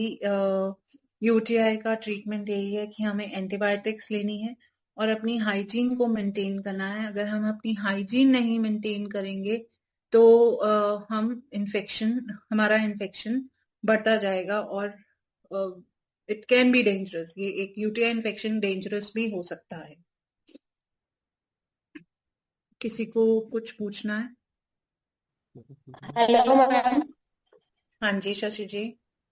UTI का treatment यही है कि हमें एंटीबायोटिक्स लेनी है और अपनी हाइजीन को मेंटेन करना है। अगर हम अपनी हाइजीन नहीं मेंटेन करेंगे तो हमारा इन्फेक्शन बढ़ता जाएगा और इट कैन बी डेंजरस। ये एक यूटीआई इन्फेक्शन डेंजरस भी हो सकता है। किसी को कुछ पूछना है? Hello ma'am. हाँ जी शशि जी।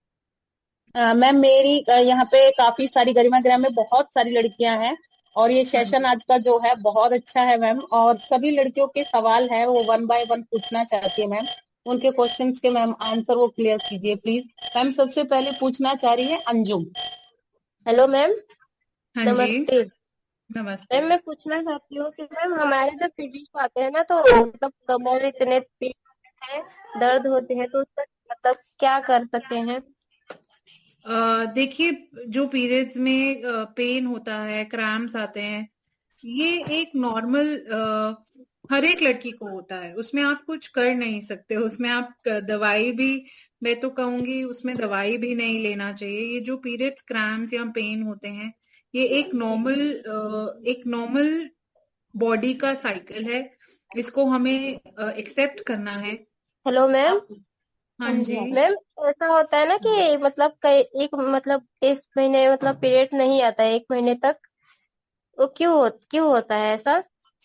मैम मेरी यहाँ पे काफी सारी गरिमा ग्राम में बहुत सारी लड़कियां हैं और ये हाँ सेशन जी। आज का जो है बहुत अच्छा है मैम। और सभी लड़कियों के सवाल है वो 1 बाय 1 पूछना चाहती है मैम। उनके क्वेश्चंस के मैम आंसर वो क्लियर कीजिए प्लीज। मैम सबसे पहले पूछना चाह रही है अंजुम। Hello ma'am. हाँ जी। नमस्ते नमस्ते। मैम। मैं पूछना चाहती हूँ कि मैम हमारे जब पीरियड्स आते हैं ना तो मतलब कमर इतने पेन है, दर्द होते हैं, तो उसका मतलब क्या कर सकते हैं? देखिए, जो पीरियड्स में पेन होता है, क्रैम्प्स आते हैं, ये एक नॉर्मल हर एक लड़की को होता है। उसमें आप कुछ कर नहीं सकते। उसमें आप दवाई भी, मैं तो कहूंगी उसमें दवाई भी नहीं लेना चाहिए। ये जो पीरियड्स क्रैम्प्स या पेन होते हैं, ये एक नॉर्मल बॉडी का साइकिल है। इसको हमें एक्सेप्ट करना है। Hello ma'am. हाँ जी। मैम ऐसा होता है ना कि मतलब कई एक मतलब इस महीने मतलब पीरियड नहीं आता है 1 महीने तक, वो क्यों होता है ऐसा?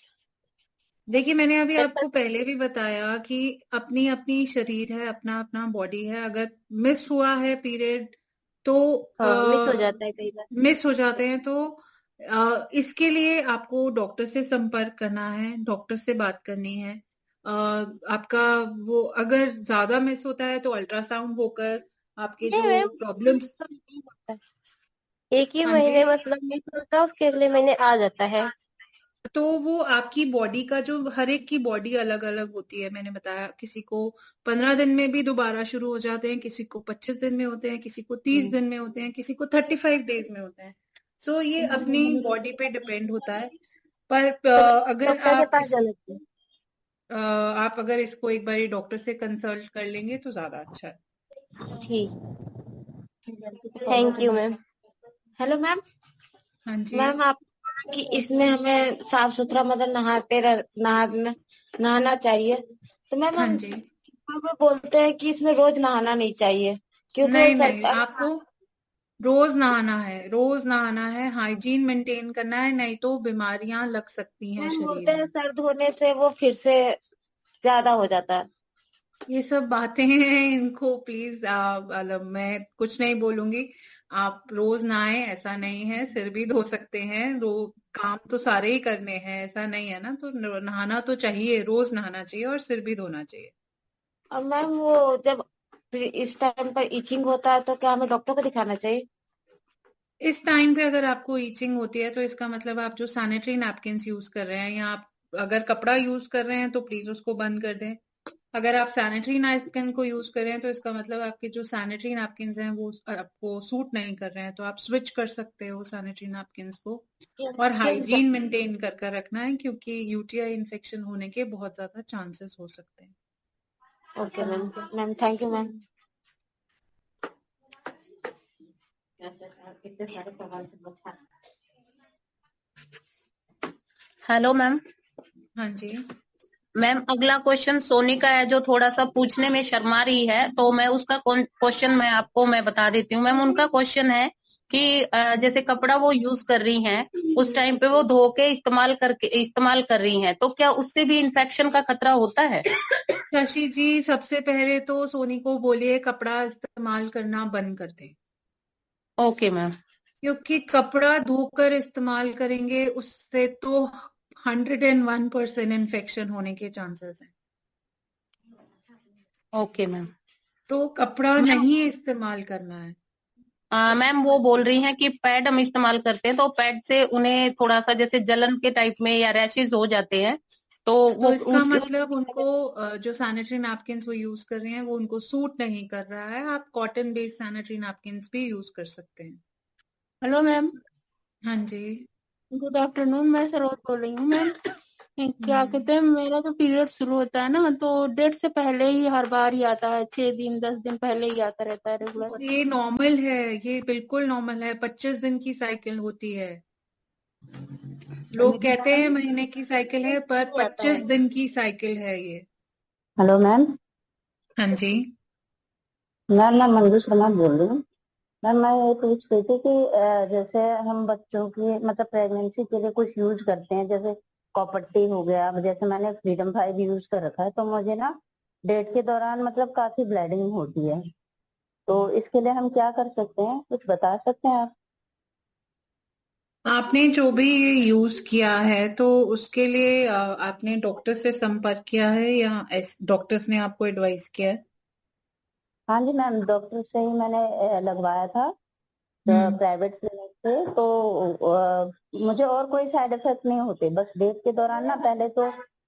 देखिए, मैंने अभी आपको पहले भी बताया कि अपनी अपनी शरीर है, अपना अपना बॉडी है। अगर मिस हुआ है पीरियड तो हाँ, मिस हो जाता है कई बार। मिस हो जाते हैं तो इसके लिए आपको डॉक्टर से संपर्क करना है, डॉक्टर से बात करनी है। आपका वो अगर ज्यादा मिस होता है तो अल्ट्रासाउंड होकर आपके नहीं जो मैम, प्रॉब्लम्स। नहीं होता है। एक ही हाँ जी। महीने मतलब मिस होता है, उसके अगले महीने आ जाता है। तो वो आपकी बॉडी का जो हर एक की बॉडी अलग अलग होती है। मैंने बताया किसी को 15 दिन में भी दोबारा शुरू हो जाते हैं, किसी को 25 दिन में होते हैं, किसी को 30 दिन में होते हैं, किसी को 35 डेज में होते हैं। सो ये अपनी बॉडी पे डिपेंड होता है। पर तो अगर डॉक्टर के पास जाना चाहिए। आप अगर इसको एक बार डॉक्टर से कंसल्ट कर लेंगे तो ज्यादा अच्छा है। ठीक, thank you ma'am. Hello ma'am. हाँ जी। मैम आप कि इसमें हमें साफ सुथरा मतलब नहाना चाहिए। तो मैम हाँ हम जी। हमें बोलते हैं कि इसमें रोज नहाना नहीं चाहिए क्योंकि वो नहीं नहीं, सरकार। आपको रोज नहाना है, रोज नहाना है, हाइजीन मेंटेन करना है, नहीं तो बीमारियां लग सकती हैं मैम शरीर बोलते हैं में। सर्द होने से वो फिर से ज्यादा हो जाता है। ये सब बातें हैं, इनको प्लीज मतलब मैं कुछ नहीं बोलूंगी। आप रोज नहाएं, ऐसा नहीं है। सिर भी धो सकते हैं, काम तो सारे ही करने हैं, ऐसा नहीं है ना। तो नहाना तो चाहिए, रोज नहाना चाहिए और सिर भी धोना चाहिए। और मैम वो जब फिर इस टाइम पर इचिंग होता है तो क्या हमें डॉक्टर को दिखाना चाहिए? इस टाइम पे अगर आपको ईचिंग होती है तो इसका मतलब आप जो सैनिटरी नैपकिन्स यूज कर रहे हैं या आप अगर कपड़ा यूज कर रहे हैं तो प्लीज उसको बंद कर दें। अगर आप सैनिटरी नैपकिन को यूज कर रहे हैं तो इसका मतलब आपके जो सैनिटरी नैपकिन्स हैं वो आपको सूट नहीं कर रहे हैं, तो आप स्विच कर सकते हो सैनिटरी नैपकिन्स को। और हाइजीन मेंटेन कर कर रखना है क्योंकि यूटीआई इन्फेक्शन होने के बहुत ज्यादा चांसेस हो सकते हैं। Okay ma'am. Ma'am thank you ma'am. Hello ma'am. हाँ जी। मैम अगला क्वेश्चन सोनी का है जो थोड़ा सा पूछने में शर्मा रही है, तो मैं उसका क्वेश्चन मैं बता देती हूँ। मैम उनका क्वेश्चन है कि जैसे कपड़ा वो यूज कर रही हैं उस टाइम पे वो धो के इस्तेमाल कर रही हैं, तो क्या उससे भी इन्फेक्शन का खतरा होता है? शशि जी, सबसे पहले तो सोनी को बोलिए कपड़ा इस्तेमाल करना बंद कर दे। Okay ma'am. क्योंकि कपड़ा धोकर इस्तेमाल करेंगे उससे तो 101% इन्फेक्शन होने के चांसेस हैं। Okay ma'am. तो कपड़ा मैम नहीं इस्तेमाल करना है। मैम वो बोल रही हैं कि पैड हम इस्तेमाल करते हैं तो पैड से उन्हें थोड़ा सा जैसे जलन के टाइप में या रैशेज हो जाते हैं, तो तो वो इसका उसके मतलब उनको जो सैनिटरी नैपकिन्स वो यूज कर रहे हैं वो उनको सूट नहीं कर रहा है। आप कॉटन बेस्ड सैनिटरी नैपकिन्स भी यूज कर सकते हैं। Hello ma'am. हाँ जी। गुड आफ्टरनून, मैं सरोज बोल रही हूँ मैम। क्या कहते हैं, मेरा जो पीरियड शुरू होता है ना, तो डेट से पहले ही हर बार ही आता है, 6 दिन 10 दिन पहले ही आता रहता है रेगुलर। ये नॉर्मल है, ये बिल्कुल नॉर्मल है। 25 दिन की साइकिल होती है। लोग कहते हैं महीने की साइकिल है, पर 25 दिन की साइकिल है ये। Hello ma'am. हाँ जी। मैम मैं मंजू शर्मा बोल रही हूँ। मैम मैं ये पूछ रही थी कि जैसे हम बच्चों की मतलब प्रेगनेंसी के लिए कुछ यूज करते हैं, जैसे कॉपर्टी हो गया। अब जैसे मैंने फ्रीडम 5 यूज कर रखा है, तो मुझे ना डेट के दौरान मतलब काफी ब्लीडिंग होती है, तो इसके लिए हम क्या कर सकते हैं, कुछ बता सकते हैं आप? आपने जो भी ये यूज किया है, तो उसके लिए आपने डॉक्टर से संपर्क किया है या डॉक्टर्स ने आपको एडवाइस किया है? हाँ जी मैम, डॉक्टर से ही मैंने लगवाया था, प्राइवेट क्लिनिक से। तो मुझे और कोई साइड इफेक्ट नहीं होते, बस डेट के दौरान ना पहले तो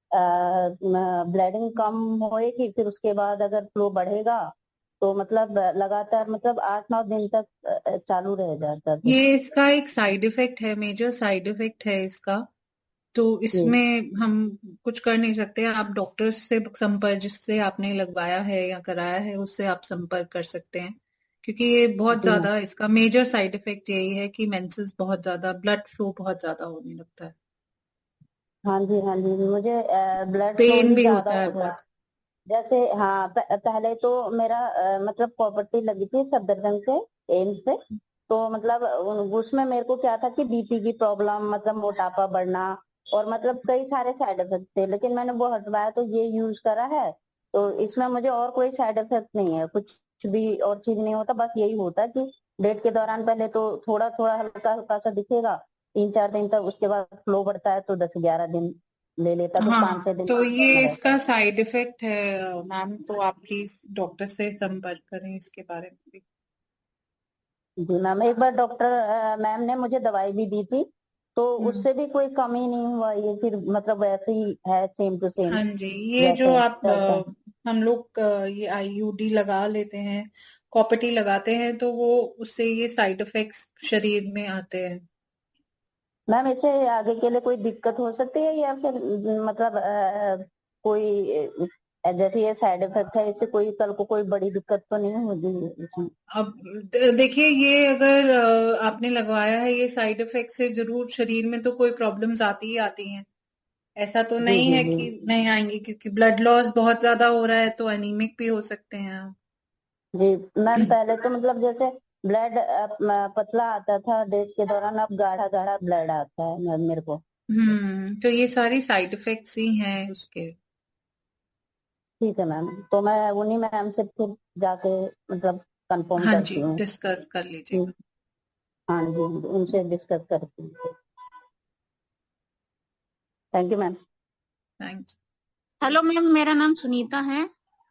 ब्लीडिंग कम होएगी, फिर उसके बाद अगर फ्लो बढ़ेगा तो मतलब लगातार मतलब 8-9 दिन तक चालू रह जाता है। ये इसका एक साइड इफेक्ट है, मेजर साइड इफेक्ट है इसका। तो जी इसमें हम कुछ कर नहीं सकते। आप डॉक्टर से संपर्क, जिससे आपने लगवाया है या कराया है, उससे आप संपर्क कर सकते हैं। क्योंकि ये बहुत जी ज्यादा, इसका मेजर साइड इफेक्ट यही है कि मेंसेस बहुत ज्यादा, ब्लड फ्लो बहुत ज्यादा होने लगता है। हाँ जी, हाँ जी, मुझे ब्लड फ्लो पेन ही भी ज्यादा होता है होता है। बहुत। जैसे हाँ, पहले तो मेरा मतलब प्रॉपर्टी लगी थी सफदरजंग से, एम्स से। तो मतलब उसमें मेरे को क्या था कि बीपी की प्रॉब्लम, मतलब मोटापा बढ़ना, और मतलब कई सारे साइड इफेक्ट थे, लेकिन मैंने वो हटवाया तो ये यूज करा है। तो इसमें मुझे और कोई साइड इफेक्ट नहीं है, कुछ भी और चीज नहीं होता। बस यही होता है कि डेट के दौरान पहले तो थोड़ा थोड़ा हल्का हल्का सा दिखेगा, 3-4 दिन तक, उसके बाद फ्लो बढ़ता है तो 10-11 दिन ले लेता, फिर 5-6 दिन तो ये में रहता इसका है। साइड इफेक्ट है मैम। तो आप प्लीज डॉक्टर से संपर्क करें इसके बारे में भी। जी मैम, एक बार डॉक्टर मैम ने मुझे दवाई भी दी थी, तो हम्म। उससे भी कोई कमी नहीं हुआ, ये फिर मतलब वैसे ही है, सेम टू सेम हाँ जी, ये जो जैसे आप चलता है। हम लोग ये आईयूडी लगा लेते हैं, कॉपर्टी लगाते हैं, तो वो उससे ये साइड इफेक्ट्स शरीर में आते हैं। मैम इससे आगे के लिए कोई दिक्कत हो सकती है, या फिर मतलब कोई जैसे ये साइड इफेक्ट है, इससे कोई कल को कोई बड़ी दिक्कत तो नहीं होगी इसमें? अब देखिए, ये अगर आपने लगवाया है, ये साइड इफेक्ट से जरूर शरीर में तो कोई प्रॉब्लम्स आती ही आती हैं। ऐसा तो जी नहीं जी है जी कि नहीं आएंगी, क्योंकि ब्लड लॉस बहुत ज्यादा हो रहा है, तो एनीमिक भी हो सकते हैं आप। जी मैम, पहले तो मतलब जैसे ब्लड पतला आता था डेट के दौरान, अब गाढ़ा गाढ़ा ब्लड आता है मेरे को। तो ये सारी साइड इफेक्ट्स ही हैं उसके। ठीक है मैम, तो मैं उन्हीं मैम से फिर जाके मतलब कंफर्म हाँ जी, करती हूँ। डिस्कस कर ठीक, लीजिएगा। हाँ जी, उनसे डिस्कस करती हूँ। Thank you ma'am. Thanks. Hello ma'am, मेरा नाम सुनीता है।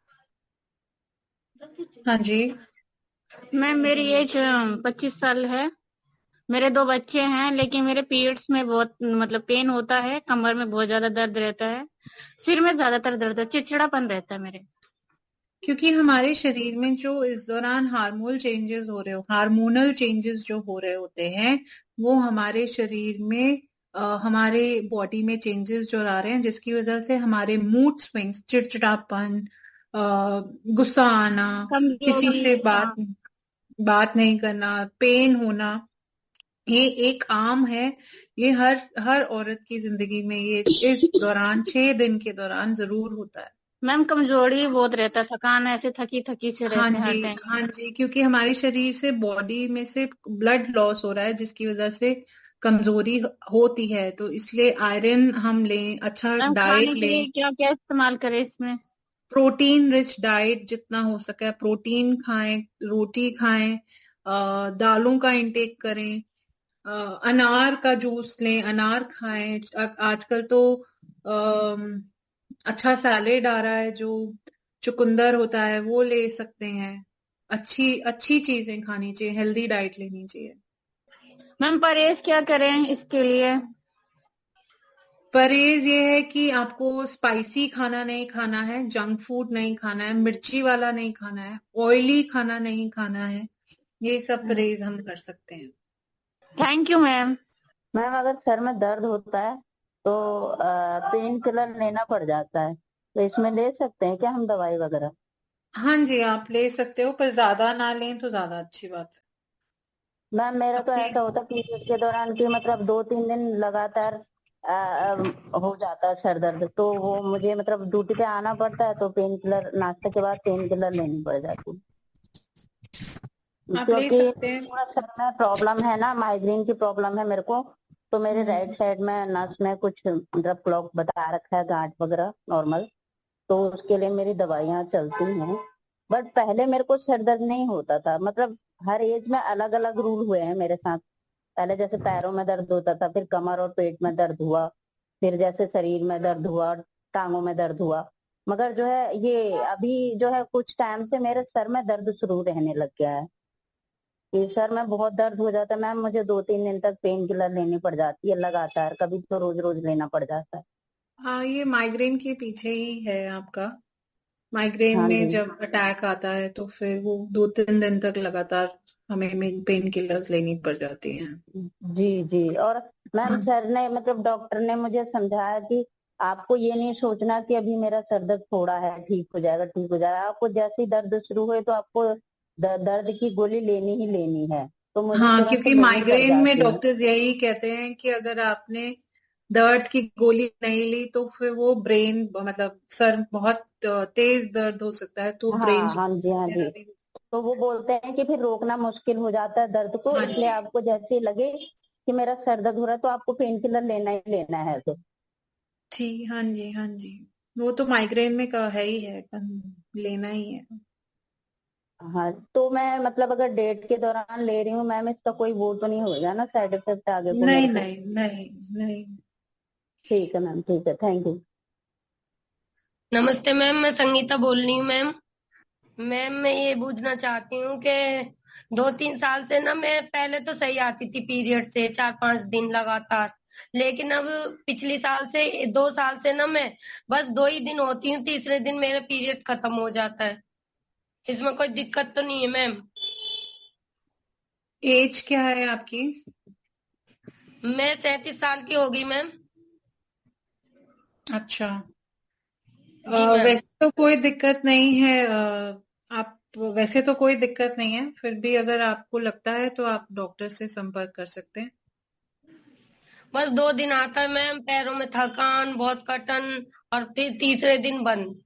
हाँ जी। मैम मेरी एज 25 साल है। मेरे 2 बच्चे हैं, लेकिन मेरे पीरियड्स में बहुत मतलब पेन होता है, कमर में बहुत ज्यादा दर्द रहता है, सिर में ज्यादातर दर्द है, चिड़चिड़ापन रहता है मेरे। क्योंकि हमारे शरीर में जो इस दौरान हार्मोनल चेंजेस जो हो रहे होते हैं, वो हमारे शरीर में हमारे बॉडी में चेंजेस जो आ रहे हैं, जिसकी वजह से हमारे मूड स्विंग्स, चिड़चिड़ापन, गुस्सा आना, किसी कमजोरी, से हाँ। बात नहीं करना, पेन होना, ये एक आम है। ये हर हर औरत की जिंदगी में ये इस दौरान 6 दिन के दौरान जरूर होता है। मैम कमजोरी बहुत रहता है, थकान, ऐसे थकी थकी से हाँ रहते हैं जी, हर टाइम। हाँ जी, क्योंकि हमारे शरीर से, बॉडी में से ब्लड लॉस हो रहा है, जिसकी वजह से कमजोरी होती है। तो इसलिए आयरन हम लें, अच्छा मैम खाने डाइट के लिए लें, क्या क्या इस्तेमाल करें इसमें? प्रोटीन रिच डाइट जितना हो सके प्रोटीन खाएं, रोटी खाएं, दालों का इंटेक करें, अनार का जूस लें, अनार खाएं। आजकल तो अम, अच्छा सैलेड आ रहा है, जो चुकंदर होता है, वो ले सकते हैं। अच्छी अच्छी चीजें खानी चाहिए, हेल्दी डाइट लेनी चाहिए। मैम परहेज क्या करें इसके लिए? परहेज ये है कि आपको स्पाइसी खाना नहीं खाना है, जंक फूड नहीं खाना है, मिर्ची वाला नहीं खाना है, ऑयली खाना नहीं खाना है। ये सब परहेज हम कर सकते हैं। Thank you ma'am. मैम अगर सर में दर्द होता है तो पेन किलर लेना पड़ जाता है, तो इसमें ले सकते हैं क्या हम दवाई वगैरह? हाँ जी, आप ले सकते हो, पर ज्यादा ना लें तो ज्यादा अच्छी बात है। मैम मेरा तो अपनी ऐसा होता है पीरियड के दौरान कि मतलब 2-3 दिन लगातार हो जाता है सर दर्द, तो वो मुझे मतलब ड्यूटी पे आना पड़ता है, तो पेन किलर नाश्ते के बाद पेन किलर लेनी पड़ जाती है, आप ले क्योंकि सकते हैं। थोड़ा सर में प्रॉब्लम है ना, माइग्रेन की प्रॉब्लम है मेरे को। तो मेरे राइट साइड में नस में कुछ मतलब क्लॉक बता रखा है, गांठ वगैरह नॉर्मल, तो उसके लिए मेरी दवाइयाँ चलती हैं। बट पहले मेरे को सर दर्द नहीं होता था, मतलब हर एज में अलग अलग रूल हुए हैं मेरे साथ। पहले जैसे पैरों में दर्द होता था, फिर कमर और पेट में दर्द हुआ, फिर जैसे शरीर में दर्द हुआ, टांगों में दर्द हुआ। मगर जो है ये अभी जो है कुछ टाइम से मेरे सर में दर्द शुरू रहने लग गया है कि सर में बहुत दर्द हो जाता है मैम, मुझे 2-3 दिन तक पेन किलर लेनी पड़ जाती है लगातार, कभी तो रोज रोज लेना पड़ जाता है। हाँ, ये माइग्रेन के पीछे ही है आपका। माइग्रेन हाँ में जी। जब अटैक आता है तो फिर वो 2-3 दिन तक लगातार हमें पेन किलर्स लेनी पड़ जाती हैं। जी जी। और मैम सर ने मतलब डॉक्टर ने मुझे समझाया कि आपको ये नहीं सोचना कि अभी मेरा सर दर्द थोड़ा है, ठीक हो जाएगा ठीक हो जाएगा, आपको जैसे ही दर्द शुरू हुए तो आपको दर्द की गोली लेनी ही लेनी है, तो मुझे हाँ, तुरंत क्योंकि लेनी पड़ माइग्रेन में जाती है। डॉक्टर्स यही कहते हैं कि अगर आपने दर्द की गोली नहीं ली तो फिर वो ब्रेन मतलब सर बहुत तेज दर्द हो सकता है, तो ब्रेन हाँ हाँ जी हाँ जी। भी। तो वो बोलते हैं कि फिर रोकना मुश्किल हो जाता है दर्द को, हाँ इसलिए जी। आपको जैसे ही लगे कि मेरा सर दर्द हो रहा है तो आपको पेन किलर लेना ही लेना है तो। ठीक, हाँ जी, हाँ जी। वो तो माइग्रेन में का है ही है, लेना ही है। हाँ, तो मैं मतलब अगर डेट के दौरान ले रही हूँ मैम, इसका कोई वो तो नहीं होगा ना साइड इफेक्ट आगे को नहीं मेरे को? नहीं नहीं नहीं। ठीक है मैम, ठीक है, थैंक यू। नमस्ते मैम, मैं संगीता बोल रही हूँ मैम। मैम मैं ये पूछना चाहती हूँ कि 2-3 साल से ना मैं पहले तो सही आती थी पीरियड से 4-5 दिन लगातार, लेकिन अब पिछली साल से 2 साल से ना मैं बस 2 ही दिन होती हूँ, तीसरे दिन मेरा पीरियड खत्म हो जाता है। इसमें कोई दिक्कत तो नहीं है मैम? एज क्या है आपकी? मैं 37 साल की हो गई मैम। अच्छा। जी मैम। वैसे तो कोई दिक्कत नहीं है। आप वैसे तो कोई दिक्कत नहीं है, फिर भी अगर आपको लगता है तो आप डॉक्टर से संपर्क कर सकते हैं। बस 2 दिन आता है मैम, पैरों में थकान, बहुत कटन, और फिर तीसरे दिन बंद।